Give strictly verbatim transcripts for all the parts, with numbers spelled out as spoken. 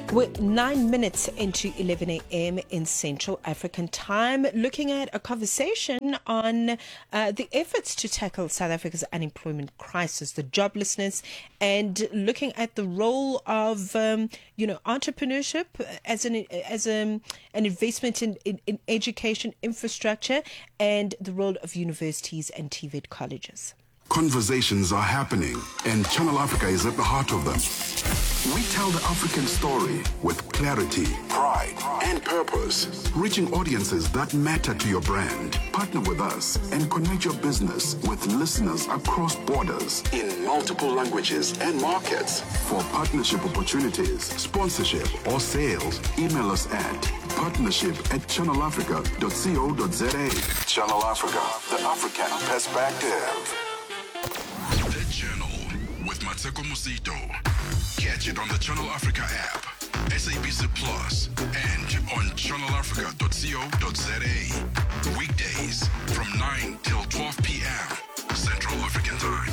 We're nine minutes into eleven a.m. in Central African time, looking at a conversation on uh, the efforts to tackle South Africa's unemployment crisis, the joblessness, and looking at the role of, um, you know, entrepreneurship as an as a, an investment in, in, in education infrastructure, and the role of universities and T V E T colleges. Conversations are happening, and Channel Africa is at the heart of them. We tell the African story with clarity, pride, and purpose, reaching audiences that matter to your brand. Partner with us and connect your business with listeners across borders in multiple languages and markets. For partnership opportunities, sponsorship, or sales, email us at partnership at channel africa dot co dot za. Channel Africa, the African perspective. The Journal with Mateko Musito. Catch it on the Channel Africa app, S A B C Plus, and on channel africa dot co dot za. Weekdays from nine till twelve p.m. Central African Time.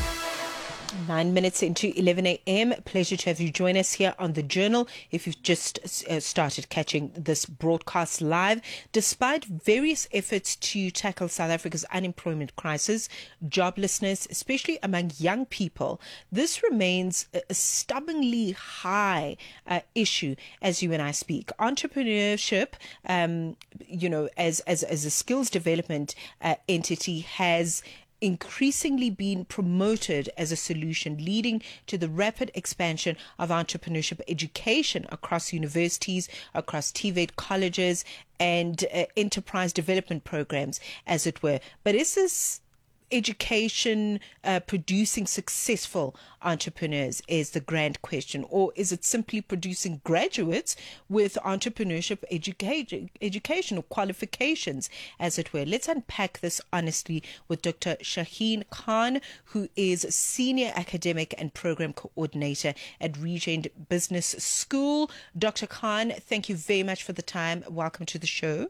Nine minutes into eleven a.m. Pleasure to have you join us here on The Journal. If you've just uh, started catching this broadcast live, despite various efforts to tackle South Africa's unemployment crisis, joblessness, especially among young people, this remains a stubbornly high uh, issue as you and I speak. Entrepreneurship, um, you know, as, as, as a skills development uh, entity has increasingly been promoted as a solution, leading to the rapid expansion of entrepreneurship education across universities, across T V E T colleges, and uh, enterprise development programs, as it were. But is this education uh, producing successful entrepreneurs is the grand question, or is it simply producing graduates with entrepreneurship education, educational qualifications, as it were? Let's unpack this honestly with Doctor Shaheen Khan, who is Senior Academic and Program Coordinator at Regent Business School. Doctor Khan, thank you very much for the time. Welcome to the show.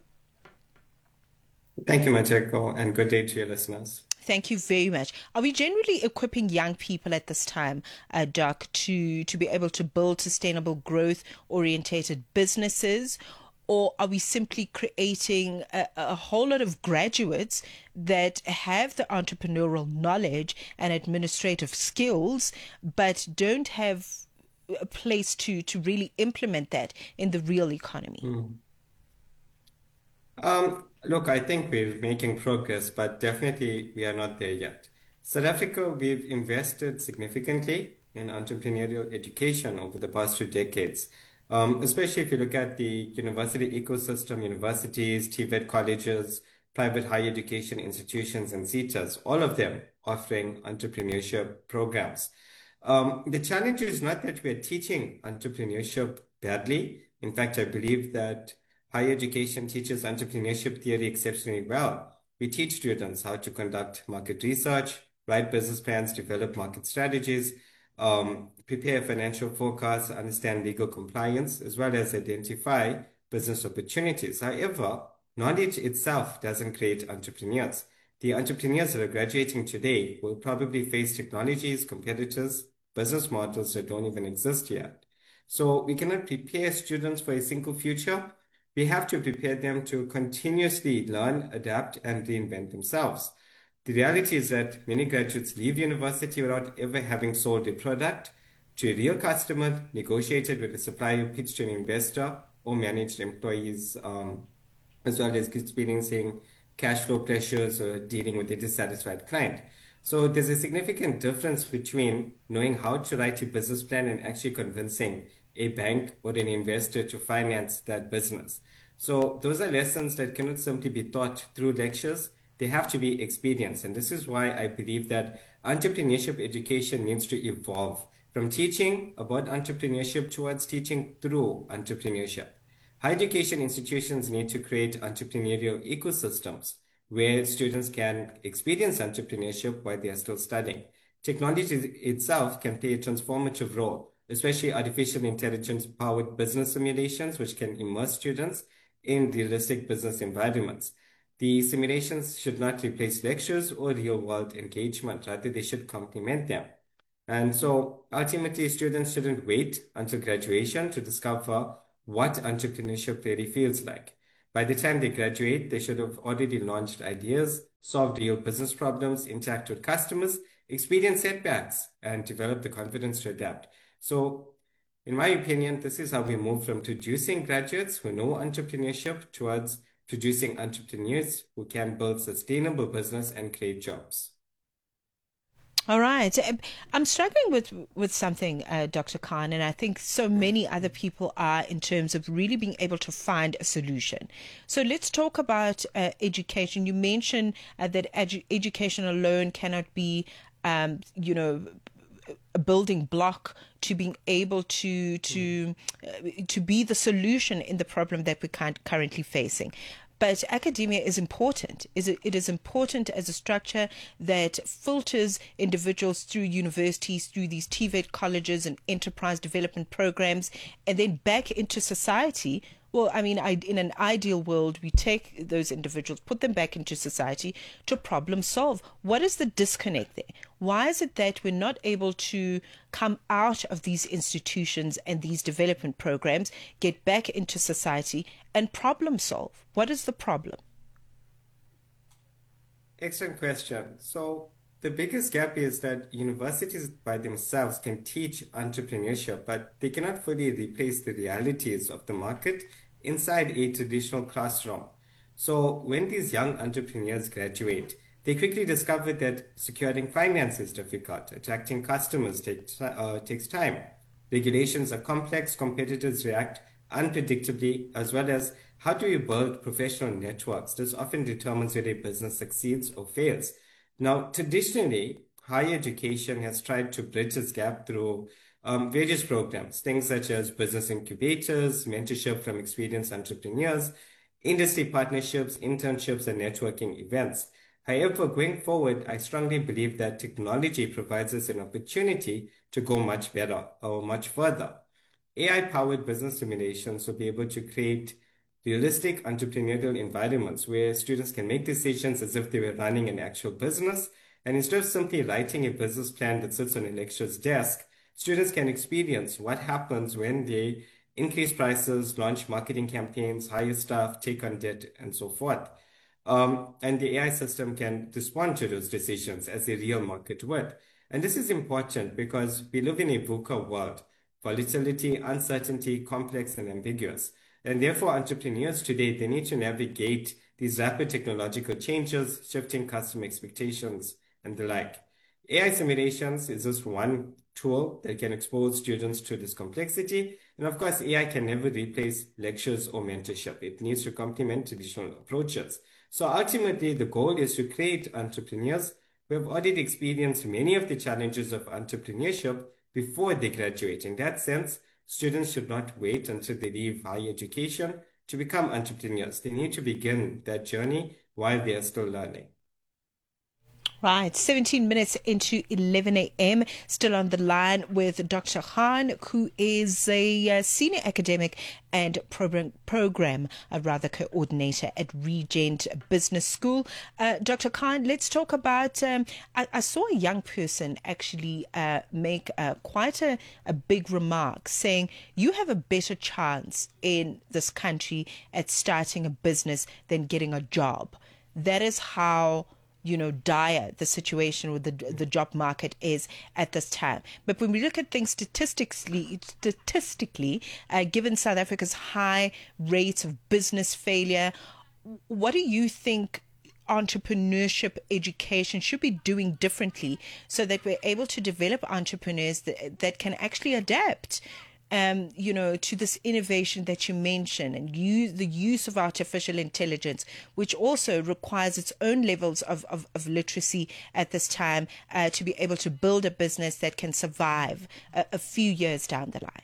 Thank you, Mateko, and good day to your listeners. Thank you very much. Are we generally equipping young people at this time, uh, Doc, to, to be able to build sustainable growth-orientated businesses, or are we simply creating a, a whole lot of graduates that have the entrepreneurial knowledge and administrative skills, but don't have a place to, to really implement that in the real economy? Mm. Um, look, I think we're making progress, but definitely we are not there yet. South Africa, we've invested significantly in entrepreneurial education over the past few decades, um, especially if you look at the university ecosystem, universities, T V E T colleges, private higher education institutions, and SETAs, all of them offering entrepreneurship programs. Um, the challenge is not that we're teaching entrepreneurship badly. In fact, I believe that higher education teaches entrepreneurship theory exceptionally well. We teach students how to conduct market research, write business plans, develop market strategies, um, prepare financial forecasts, understand legal compliance, as well as identify business opportunities. However, knowledge itself doesn't create entrepreneurs. The entrepreneurs that are graduating today will probably face technologies, competitors, business models that don't even exist yet. So we cannot prepare students for a single future. We have to prepare them to continuously learn, adapt, and reinvent themselves. The reality is that many graduates leave university without ever having sold a product to a real customer, negotiated with a supplier, pitched to an investor, or managed employees, um, as well as experiencing cash flow pressures or dealing with a dissatisfied client. So there's a significant difference between knowing how to write a business plan and actually convincing a bank or an investor to finance that business. So those are lessons that cannot simply be taught through lectures. They have to be experienced. And this is why I believe that entrepreneurship education needs to evolve from teaching about entrepreneurship towards teaching through entrepreneurship. Higher education institutions need to create entrepreneurial ecosystems where students can experience entrepreneurship while they are still studying. Technology itself can play a transformative role, especially artificial intelligence-powered business simulations, which can immerse students in realistic business environments. The simulations should not replace lectures or real-world engagement. Rather, they should complement them. And so ultimately, students shouldn't wait until graduation to discover what entrepreneurship really feels like. By the time they graduate, they should have already launched ideas, solved real business problems, interact with customers, experience setbacks, and develop the confidence to adapt. So in my opinion, this is how we move from producing graduates who know entrepreneurship towards producing entrepreneurs who can build sustainable business and create jobs. All right. Um, I'm struggling with with something, uh, Doctor Khan, and I think so many other people are in terms of really being able to find a solution. So let's talk about uh, education. You mentioned uh, that edu- education alone cannot be, um, you know, a building block to being able to to uh, to be the solution in the problem that we're currently facing. But academia is important. Is it, it is important as a structure that filters individuals through universities, through these T V E T colleges and enterprise development programs, and then back into society. Well, I mean, I, in an ideal world, we take those individuals, put them back into society to problem solve. What is the disconnect there? Why is it that we're not able to come out of these institutions and these development programs, get back into society and problem solve? What is the problem? Excellent question. So the biggest gap is that universities by themselves can teach entrepreneurship, but they cannot fully replace the realities of the market inside a traditional classroom. So when these young entrepreneurs graduate, they quickly discover that securing finance is difficult, attracting customers take, uh, takes time, regulations are complex, competitors react unpredictably, as well as how do you build professional networks? This often determines whether a business succeeds or fails. Now, traditionally, higher education has tried to bridge this gap through um, various programs, things such as business incubators, mentorship from experienced entrepreneurs, industry partnerships, internships, and networking events. However, going forward, I strongly believe that technology provides us an opportunity to go much better or much further. A I-powered business simulations will be able to create realistic entrepreneurial environments where students can make decisions as if they were running an actual business. And instead of simply writing a business plan that sits on a lecturer's desk, students can experience what happens when they increase prices, launch marketing campaigns, hire staff, take on debt, and so forth. Um, and the A I system can respond to those decisions as a real market would. And this is important because we live in a VUCA world. Volatility, uncertainty, complex and ambiguous. And therefore, entrepreneurs today, they need to navigate these rapid technological changes, shifting customer expectations, and the like. A I simulations is just one tool that can expose students to this complexity. And of course, A I can never replace lectures or mentorship. It needs to complement traditional approaches. So ultimately, the goal is to create entrepreneurs who have already experienced many of the challenges of entrepreneurship before they graduate. In that sense, students should not wait until they leave higher education to become entrepreneurs. They need to begin that journey while they are still learning. Right, seventeen minutes into eleven a.m. Still on the line with Doctor Khan, who is a uh, senior academic and program, program uh, rather coordinator at Regent Business School. Uh, Doctor Khan, let's talk about. Um, I, I saw a young person actually uh, make uh, quite a, a big remark, saying you have a better chance in this country at starting a business than getting a job. That is how, you know, dire the situation with the the job market is at this time. But when we look at things statistically, statistically, uh, given South Africa's high rates of business failure, what do you think entrepreneurship education should be doing differently so that we're able to develop entrepreneurs that, that can actually adapt? Um, you know, to this innovation that you mentioned, and use the use of artificial intelligence, which also requires its own levels of, of, of literacy at this time uh, to be able to build a business that can survive a, a few years down the line.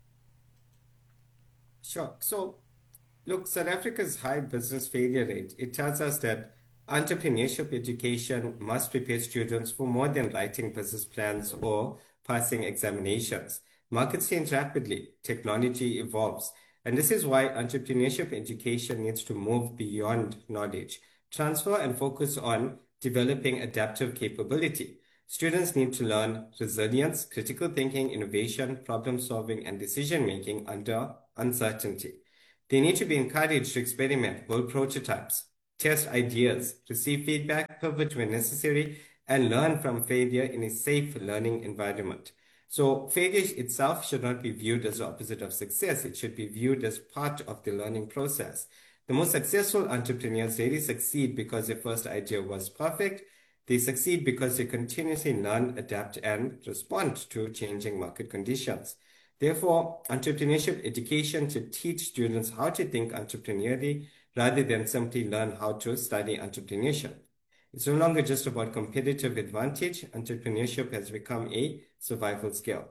Sure. So, look, South Africa's high business failure rate, it tells us that entrepreneurship education must prepare students for more than writing business plans or passing examinations. Markets change rapidly, technology evolves, and this is why entrepreneurship education needs to move beyond knowledge, transfer and focus on developing adaptive capability. Students need to learn resilience, critical thinking, innovation, problem solving, and decision making under uncertainty. They need to be encouraged to experiment, build prototypes, test ideas, receive feedback, pivot when necessary, and learn from failure in a safe learning environment. So failure itself should not be viewed as the opposite of success. It should be viewed as part of the learning process. The most successful entrepreneurs really succeed because their first idea was perfect. They succeed because they continuously learn, adapt, and respond to changing market conditions. Therefore, entrepreneurship education should teach students how to think entrepreneurially rather than simply learn how to study entrepreneurship. It's no longer just about competitive advantage. Entrepreneurship has become a survival skill.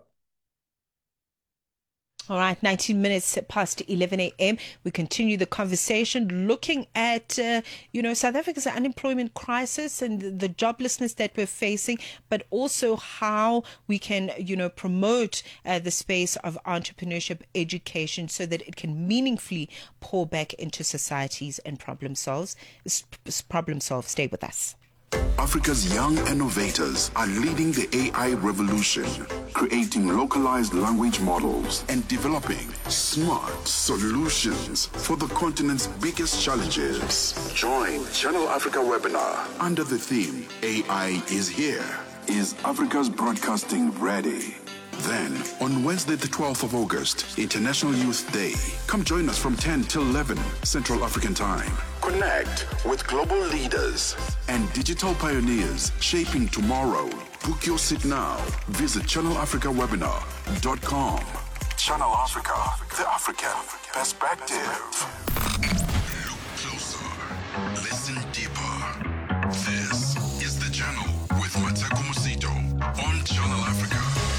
All right, nineteen minutes past eleven a.m. We continue the conversation looking at, uh, you know, South Africa's unemployment crisis and the joblessness that we're facing, but also how we can, you know, promote uh, the space of entrepreneurship education so that it can meaningfully pour back into societies and problem solves. Problem solve. Stay with us. Africa's young innovators are leading the A I revolution, creating localized language models and developing smart solutions for the continent's biggest challenges. Join Channel Africa webinar under the theme A I is here. Is Africa's broadcasting ready? Then, on Wednesday the twelfth of August, International Youth Day, come join us from ten till eleven Central African Time. Connect with global leaders and digital pioneers shaping tomorrow. Book your seat now. Visit channel africa webinar dot com. Channel Africa, the African perspective. Look closer. Listen deeper. This is The Journal with Mateko Musito on Channel Africa.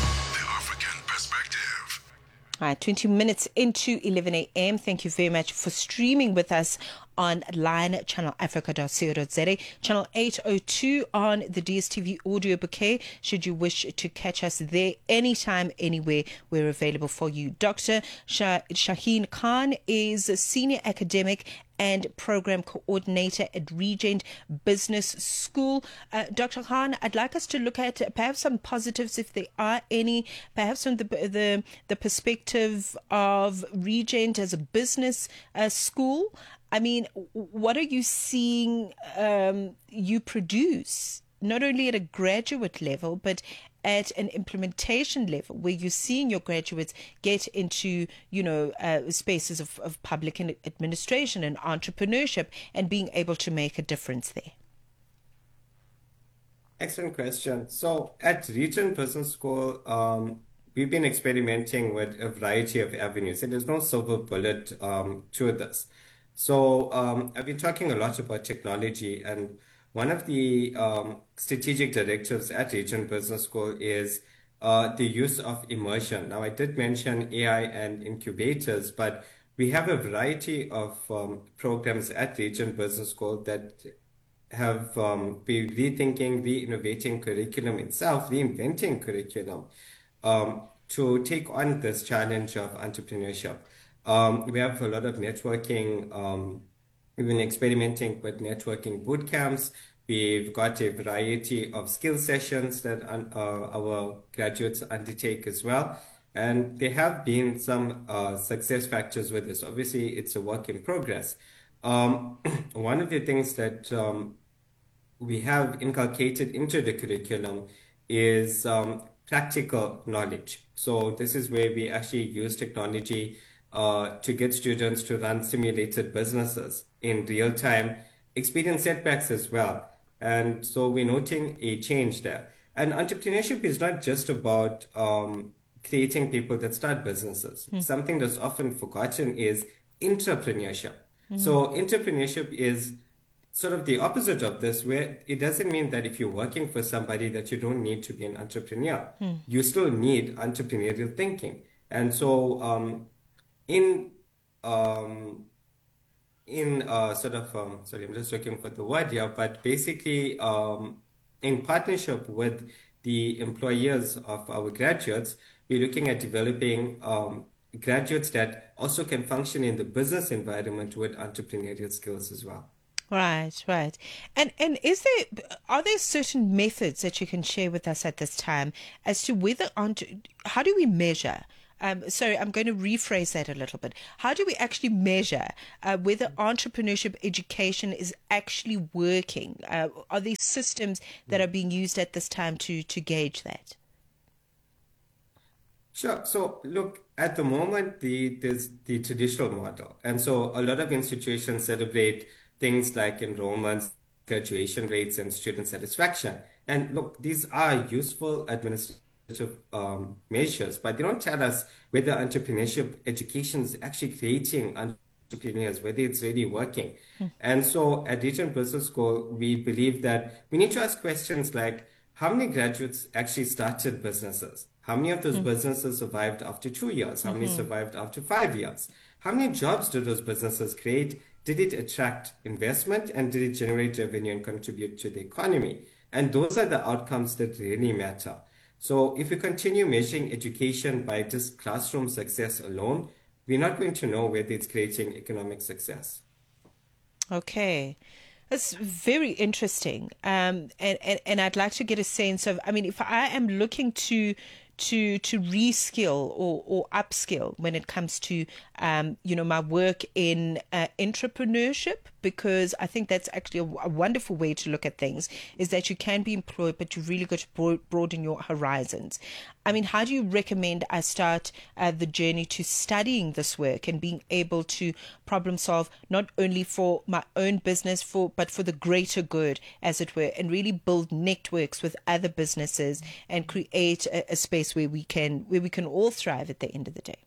All right, twenty minutes into eleven a.m. Thank you very much for streaming with us online, channel africa dot co dot za, channel eight oh two on the D S T V audio bouquet. Should you wish to catch us there anytime, anywhere, we're available for you. Doctor Shah- Shaheen Khan is a senior academic and program coordinator at Regent Business School. Uh, Doctor Khan, I'd like us to look at perhaps some positives, if there are any, perhaps from the the, the perspective of Regent as a business uh, school. I mean, what are you seeing um, you produce, not only at a graduate level, but at an implementation level, where you're seeing your graduates get into, you know, uh, spaces of, of public administration and entrepreneurship and being able to make a difference there? Excellent question. So at Regent Business School, um, we've been experimenting with a variety of avenues, and there's no silver bullet um, to this. So um, I've been talking a lot about technology, and one of the um, strategic directives at Regent Business School is uh, the use of immersion. Now, I did mention A I and incubators, but we have a variety of um, programs at Regent Business School that have um, been rethinking, re-innovating curriculum itself, reinventing curriculum um, to take on this challenge of entrepreneurship. Um, we have a lot of networking. Um, we've been experimenting with networking boot camps. We've got a variety of skill sessions that uh, our graduates undertake as well. And there have been some uh, success factors with this. Obviously, it's a work in progress. Um, one of the things that um, we have inculcated into the curriculum is um, practical knowledge. So this is where we actually use technology uh, to get students to run simulated businesses in real time, experience setbacks as well. And so we're noting a change there. And entrepreneurship is not just about um, creating people that start businesses. Mm. Something that's often forgotten is entrepreneurship. Mm. So entrepreneurship is sort of the opposite of this, where it doesn't mean that if you're working for somebody that you don't need to be an entrepreneur. Mm. You still need entrepreneurial thinking. And so um, in um, in uh, sort of, um, sorry, I'm just looking for the word here, but basically um, in partnership with the employers of our graduates, we're looking at developing um, graduates that also can function in the business environment with entrepreneurial skills as well. Right, right. And and is there are there certain methods that you can share with us at this time as to whether on how do we measure? Um, sorry, I'm going to rephrase that a little bit. How do we actually measure uh, whether entrepreneurship education is actually working? Uh, are there systems that are being used at this time to to gauge that? Sure. So look, at the moment, the there's the traditional model, and so a lot of institutions celebrate things like enrollments, graduation rates, and student satisfaction. And look, these are useful administrative um, measures, but they don't tell us whether entrepreneurship education is actually creating entrepreneurs, whether it's really working. And so at Regent Business School, we believe that we need to ask questions like, how many graduates actually started businesses? How many of those businesses survived after two years? How many survived after five years? How many jobs did those businesses create? Did it attract investment and did it generate revenue and contribute to the economy? And those are the outcomes that really matter. So if we continue measuring education by just classroom success alone, we're not going to know whether it's creating economic success. Okay. That's very interesting. Um, and, and, and I'd like to get a sense of, I mean, if I am looking to to to reskill or, or upskill when it comes to, um, you know, my work in uh, entrepreneurship, because I think that's actually a, a wonderful way to look at things, is that you can be employed, but you really got to broad, broaden your horizons. I mean, how do you recommend I start uh, the journey to studying this work and being able to problem solve not only for my own business, for but for the greater good, as it were, and really build networks with other businesses and create a, a space where we can where we can all thrive at the end of the day?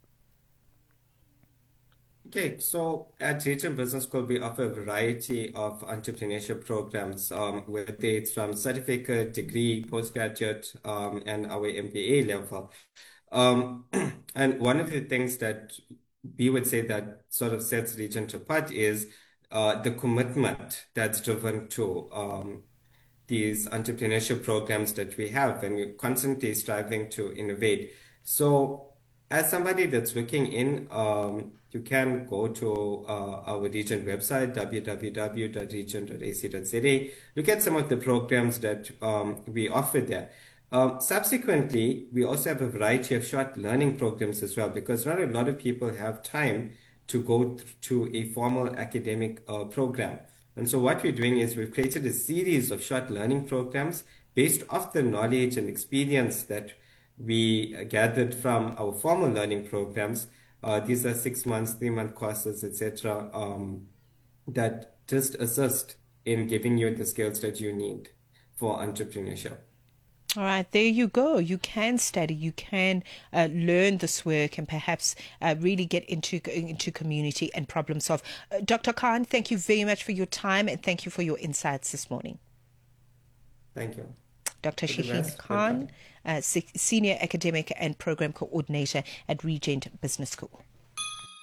Okay, so at Regent Business School, we offer a variety of entrepreneurship programs, um, whether it's from certificate, degree, postgraduate, um, and our M B A level. Um, and one of the things that we would say that sort of sets Regent apart is uh, the commitment that's driven to um, these entrepreneurship programs that we have, and we're constantly striving to innovate. So as somebody that's looking in, um, you can go to uh, our Regent website, w w w dot regent dot a c dot z a. Look at some of the programs that um, we offer there. Um, subsequently, we also have a variety of short learning programs as well, because not a lot of people have time to go to a formal academic uh, program. And so what we're doing is we've created a series of short learning programs based off the knowledge and experience that we gathered from our formal learning programs. Uh, these are six months, three month courses, et cetera, um, that just assist in giving you the skills that you need for entrepreneurship. All right, there you go. You can study, you can uh, learn this work, and perhaps uh, really get into into community and problem solve. Uh, Doctor Khan, thank you very much for your time and thank you for your insights this morning. Thank you. Doctor Shaheen Khan, uh, Senior Academic and Program Coordinator at Regent Business School.